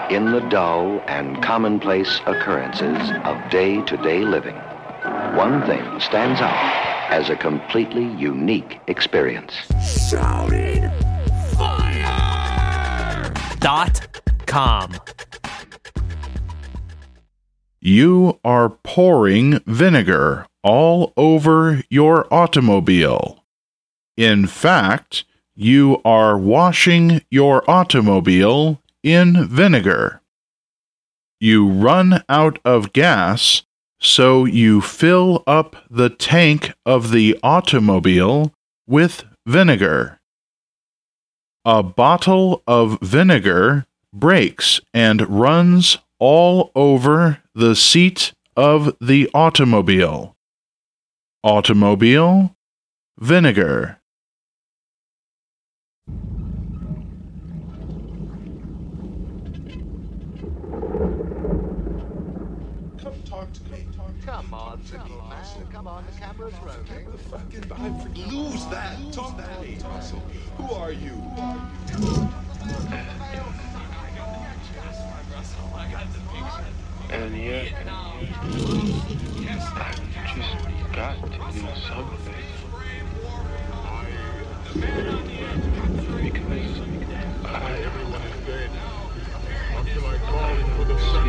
In the dull and commonplace occurrences of day-to-day living, one thing stands out as a completely unique experience. Shouting fire! .com. You are pouring vinegar all over your automobile. In fact, you are washing your automobile in vinegar. You run out of gas, so you fill up the tank of the automobile with vinegar. A bottle of vinegar breaks and runs all over the seat of the automobile. Automobile, vinegar. Come talk to me. Come on, Ziggy, man. Come on, the camera's rolling. Lose that. Talk to me. Who are you? And yet, I've just got to do something. Because everyone is dead. Until I call for the